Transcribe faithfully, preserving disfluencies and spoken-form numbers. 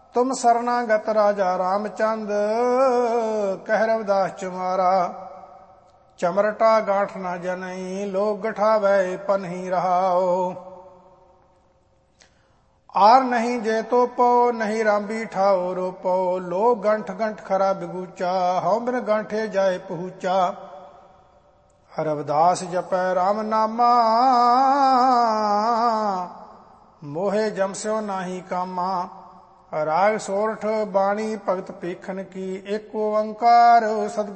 ਤੁਮ ਸਰਨਾਗਤ ਰਾਜਾ ਰਾਮਚੰਦ, ਕਹਿ ਰਵਿਦਾਸ ਚੁਮਾਰਾ। ਚਮਰਟਾ ਗਾਠ ਨਾ ਜਨਈ, ਲੋਕ ਗਠਾਵੈ ਪਨਹੀ ਰਹਾਓ। ਆਰ ਨਹੀਂ ਜੇ ਤੋ ਪਉ, ਨਹੀਂ ਰਾਂਬੀ ਠਾਓ ਰੋਪਉ। ਲੋਕ ਗੰਠ ਗੰਠ ਖਰਾ ਬਿਗੂਚਾ, ਹਉ ਬਿਨ ਗਾਂਠੇ ਜਾਏ ਪਹੂਚਾ। ਰਵਿਦਾਸ ਜਪੈ ਰਾਮ ਨਾਮਾ, ਮੋਹੇ ਜਮਸਿਓ ਨਾਹੀ ਕਾਮਾ। ਰਾਗ ਸੋਰਠ ਬਾਣੀ ਭਗਤ ਪੀਖਨ ਕੀ, ਏਕ ਓੰਕਾਰ ਸਤਿਗੁਰ